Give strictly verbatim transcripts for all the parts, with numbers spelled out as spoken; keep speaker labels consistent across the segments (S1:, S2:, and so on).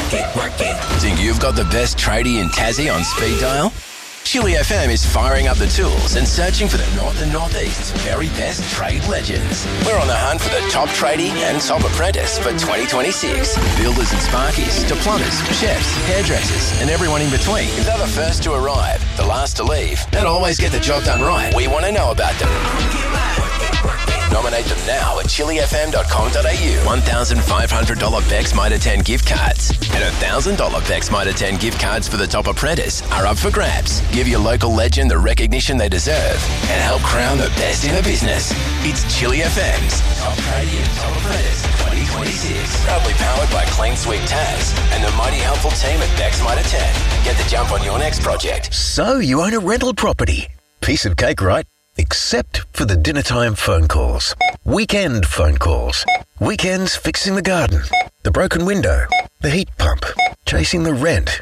S1: work it, work it.
S2: Think you've got the best tradie in Tassie on speed dial? Chili F M is firing up the tools and searching for the North and Northeast's very best trade legends. We're on the hunt for the top tradie and top apprentice for twenty twenty-six. Builders and sparkies to plumbers, chefs, hairdressers and everyone in between. If they're the first to arrive, the last to leave, and always get the job done right, we want to know about them. Nominate them now at chili f m dot com dot a u. one thousand five hundred dollars Bex Mitre ten gift cards and one thousand dollars Bex Mitre ten gift cards for the top apprentice are up for grabs. Give your local legend the recognition they deserve and help crown the best in the business. It's Chili F M's Top Tradie and Top Apprentice twenty twenty-six. Proudly powered by Clean Sweep Taz and the mighty helpful team at Bex Mitre ten. Get the jump on your next project.
S3: So you own a rental property. Piece of cake, right? Except for the dinner time phone calls. Weekend phone calls. Weekends fixing the garden. The broken window. The heat pump. Chasing the rent.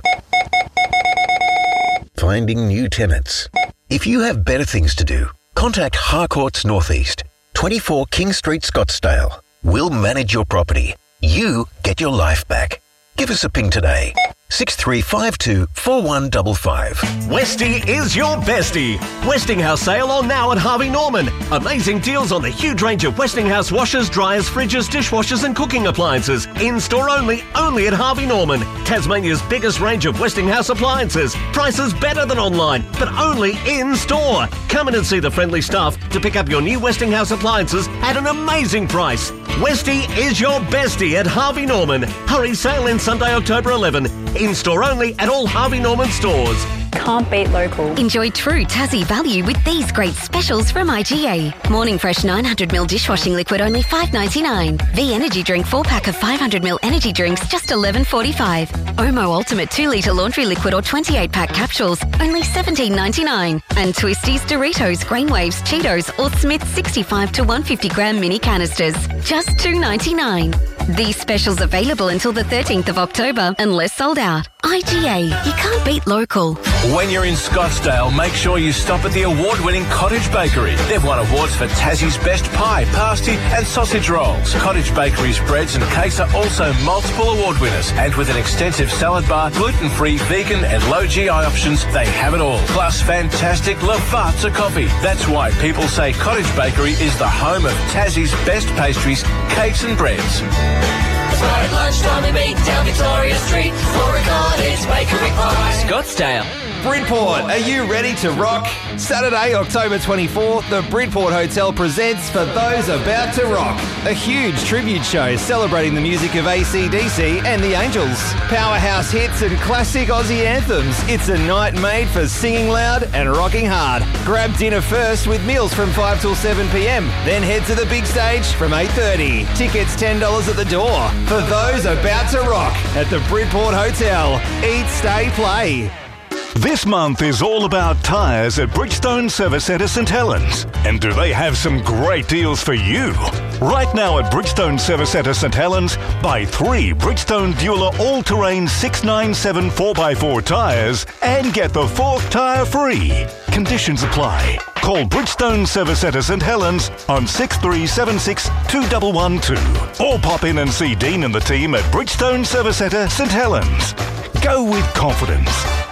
S3: Finding new tenants. If you have better things to do, contact Harcourts Northeast, twenty-four King Street, Scottsdale. We'll manage your property. You get your life back. Give us a ping today. six three five two, four one five five.
S4: Westie is your bestie. Westinghouse sale on now at Harvey Norman. Amazing deals on the huge range of Westinghouse washers, dryers, fridges, dishwashers and cooking appliances. In-store only, only at Harvey Norman. Tasmania's biggest range of Westinghouse appliances. Prices better than online, but only in-store. Come in and see the friendly staff to pick up your new Westinghouse appliances at an amazing price. Westie is your bestie at Harvey Norman. Hurry, sale in Sunday, October eleventh. In-store only at all Harvey Norman stores.
S5: Can't beat local.
S6: Enjoy true Tassie value with these great specials from I G A. Morning Fresh nine hundred milliliter dishwashing liquid only five ninety-nine. V Energy Drink four pack of five hundred milliliter energy drinks just eleven forty-five. Omo Ultimate two litre laundry liquid or twenty-eight pack capsules only seventeen ninety-nine. And Twisties, Doritos, Grainwaves, Cheetos or Smith sixty-five to one hundred fifty gram mini canisters just two ninety-nine. These specials available until the thirteenth of October unless sold out. I G A, you can't beat local.
S7: When you're in Scottsdale, make sure you stop at the award-winning Cottage Bakery. They've won awards for Tassie's best pie, pasty and sausage rolls. Cottage Bakery's breads and cakes are also multiple award winners. And with an extensive salad bar, gluten-free, vegan and low G I options, they have it all. Plus fantastic Lavazza coffee. That's why people say Cottage Bakery is the home of Tassie's best pastries, cakes and breads.
S1: Tomorrow at lunchtime we meet down Victoria Street for a Cottage Bakery pie.
S8: Scottsdale.
S9: Bridport, are you ready to rock? Saturday, October twenty-fourth, the Bridport Hotel presents For Those About to Rock, a huge tribute show celebrating the music of A C D C and the Angels. Powerhouse hits and classic Aussie anthems. It's a night made for singing loud and rocking hard. Grab dinner first with meals from five till seven p.m. Then head to the big stage from eight thirty. Tickets ten dollars at the door. For Those About to Rock at the Bridport Hotel. Eat, stay, play.
S10: This month is all about tyres at Bridgestone Service Centre St Helens. And do they have some great deals for you? Right now at Bridgestone Service Centre St Helens, buy three Bridgestone Dueler all-terrain six ninety-seven four by four tyres and get the fourth tyre free. Conditions apply. Call Bridgestone Service Centre St Helens on six three seven six, two one one two or pop in and see Dean and the team at Bridgestone Service Centre St Helens. Go with confidence.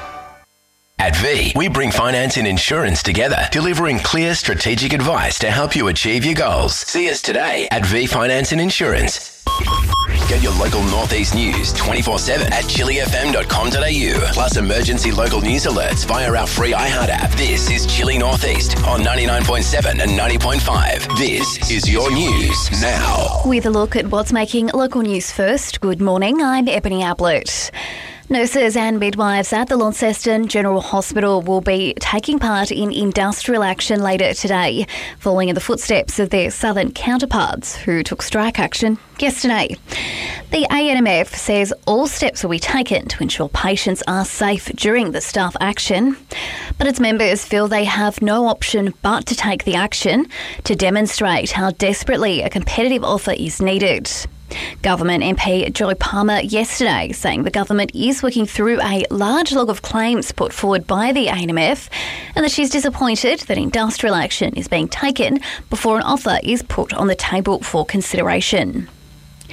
S2: At V, we bring finance and insurance together, delivering clear strategic advice to help you achieve your goals. See us today at V Finance and Insurance. Get your local Northeast news twenty-four seven at chili f m dot com dot a u. Plus emergency local news alerts via our free iHeart app. This is Chili Northeast on ninety-nine point seven and ninety point five. This is your news now.
S5: With a look at what's making local news first. Good morning, I'm Ebony Ablett. Nurses and midwives at the Launceston General Hospital will be taking part in industrial action later today, following in the footsteps of their southern counterparts who took strike action yesterday. The A N M F says all steps will be taken to ensure patients are safe during the staff action, but its members feel they have no option but to take the action to demonstrate how desperately a competitive offer is needed. Government M P Joy Palmer yesterday saying the government is working through a large log of claims put forward by the A N M F and that she's disappointed that industrial action is being taken before an offer is put on the table for consideration.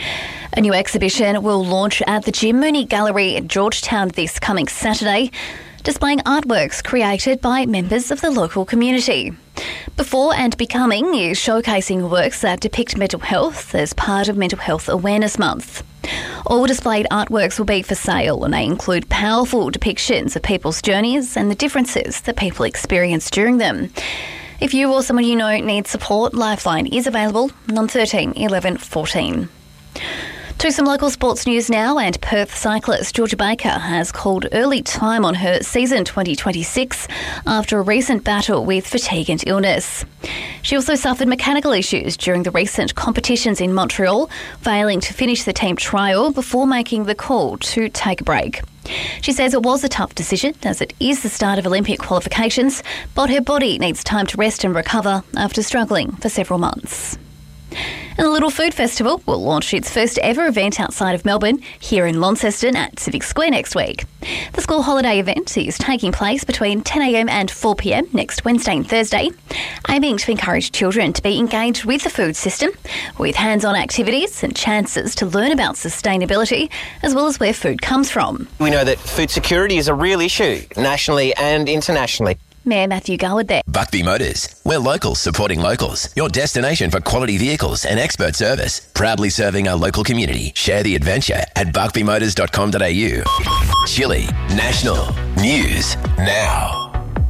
S5: A new exhibition will launch at the Jim Mooney Gallery in Georgetown this coming Saturday, displaying artworks created by members of the local community. Before and Becoming is showcasing works that depict mental health as part of Mental Health Awareness Month. All displayed artworks will be for sale, and they include powerful depictions of people's journeys and the differences that people experience during them. If you or someone you know needs support, Lifeline is available on thirteen eleven fourteen. To some local sports news now, and Perth cyclist Georgia Baker has called early time on her season twenty twenty-six after a recent battle with fatigue and illness. She also suffered mechanical issues during the recent competitions in Montreal, failing to finish the team trial before making the call to take a break. She says it was a tough decision as it is the start of Olympic qualifications, but her body needs time to rest and recover after struggling for several months. And the Little Food Festival will launch its first ever event outside of Melbourne, here in Launceston at Civic Square next week. The school holiday event is taking place between ten a m and four p m next Wednesday and Thursday, aiming to encourage children to be engaged with the food system, with hands-on activities and chances to learn about sustainability, as well as where food comes from.
S8: We know that food security is a real issue, nationally and internationally.
S5: Mayor Matthew Garwood there.
S2: Buckby Motors. We're locals supporting locals. Your destination for quality vehicles and expert service. Proudly serving our local community. Share the adventure at buckby motors dot com dot a u. Chile National News Now.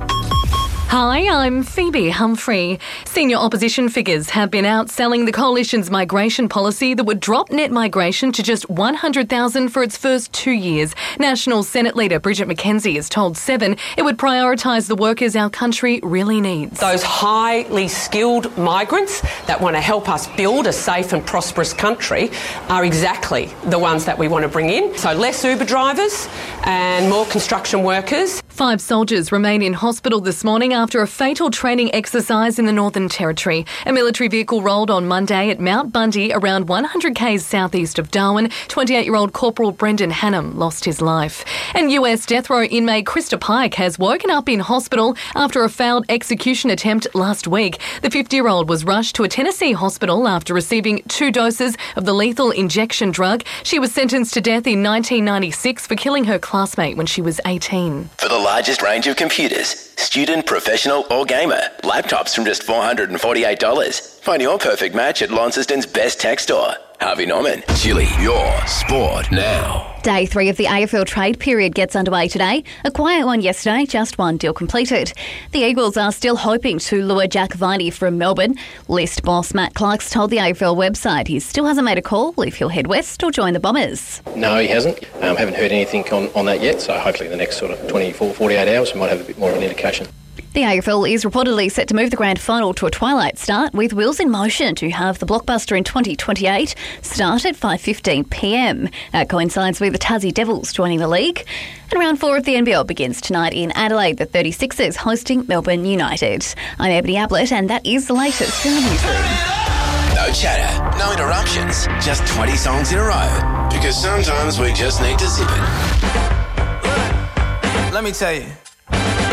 S11: Hi, I'm Phoebe Humphrey. Senior opposition figures have been out selling the coalition's migration policy that would drop net migration to just one hundred thousand for its first two years. National Senate leader Bridget McKenzie has told Seven it would prioritise the workers our country really needs.
S12: Those highly skilled migrants that want to help us build a safe and prosperous country are exactly the ones that we want to bring in. So less Uber drivers and more construction workers.
S11: Five soldiers remain in hospital this morning after a fatal training exercise in the Northern Territory. A military vehicle rolled on Monday at Mount Bundy, around one hundred k's southeast of Darwin. twenty-eight-year-old Corporal Brendan Hannum lost his life. And U S death row inmate Krista Pike has woken up in hospital after a failed execution attempt last week. The fifty-year-old was rushed to a Tennessee hospital after receiving two doses of the lethal injection drug. She was sentenced to death in nineteen ninety-six for killing her classmate when she was eighteen.
S2: For the largest range of computers, student, professional or gamer, laptops from just four hundred forty-eight dollars. Find your perfect match at Launceston's best tech store. Harvey Norman. Chile, your sport now.
S5: Day three of the A F L trade period gets underway today. A quiet one yesterday, just one deal completed. The Eagles are still hoping to lure Jack Viney from Melbourne. List boss Matt Clarks told the A F L website he still hasn't made a call if he'll head west or join the Bombers.
S13: No, he hasn't. Um, haven't heard anything on, on that yet, so hopefully in the next sort of twenty-four, forty-eight hours we might have a bit more of an indication.
S5: The A F L is reportedly set to move the grand final to a twilight start, with wheels in motion to have the blockbuster in twenty twenty-eight start at five fifteen p m. That coincides with the Tassie Devils joining the league. And round four of the N B L begins tonight in Adelaide, the thirty-sixers hosting Melbourne United. I'm Ebony Ablett, and that is the latest in the newsroom.
S2: No chatter, no interruptions, just twenty songs in a row. Because sometimes we just need to zip it.
S14: Let me tell you.